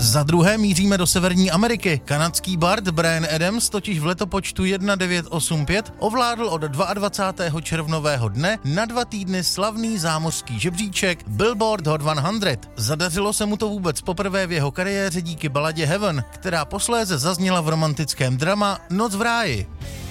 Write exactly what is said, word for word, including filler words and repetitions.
Za druhé míříme do Severní Ameriky. Kanadský bard Bryan Adams totiž v letopočtu jedna devět osm pět ovládl od dvacátého druhého červnového dne na dva týdny slavný zámořský žebříček Billboard Hot sto. Zadařilo se mu to vůbec poprvé v jeho kariéře díky baladě Heaven, která posléze zazněla v romantickém drama Noc v ráji.